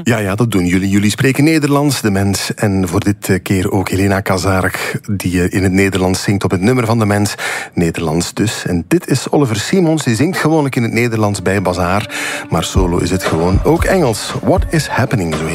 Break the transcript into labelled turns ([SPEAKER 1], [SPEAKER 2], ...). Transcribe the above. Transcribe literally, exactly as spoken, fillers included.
[SPEAKER 1] Ja, ja, dat doen jullie. Jullie spreken Nederlands, de Mens. En voor dit keer ook Helena Kazarek, die in het Nederlands zingt op het nummer van de Mens. Nederlands dus. En dit is Oliver Simons, die zingt gewoonlijk in het Nederlands bij Bazaar. Maar solo is het gewoon ook Engels. What is happening? Zo